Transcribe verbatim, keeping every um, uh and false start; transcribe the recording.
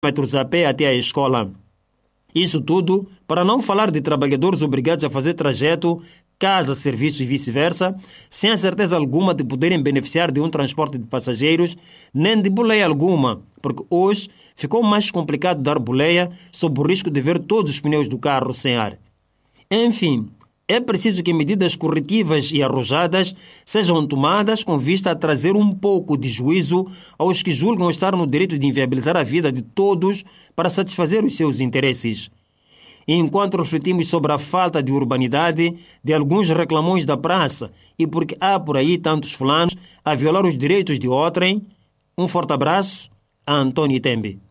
quilômetros a pé até a escola. Isso tudo para não falar de trabalhadores obrigados a fazer trajeto casa-serviço e vice-versa, sem a certeza alguma de poderem beneficiar de um transporte de passageiros, nem de boleia alguma, porque hoje ficou mais complicado dar boleia sob o risco de ver todos os pneus do carro sem ar. Enfim, é preciso que medidas corretivas e arrojadas sejam tomadas com vista a trazer um pouco de juízo aos que julgam estar no direito de inviabilizar a vida de todos para satisfazer os seus interesses. E enquanto refletimos sobre a falta de urbanidade de alguns reclamões da praça e porque há por aí tantos fulanos a violar os direitos de outrem, um forte abraço a Antônio Tembe.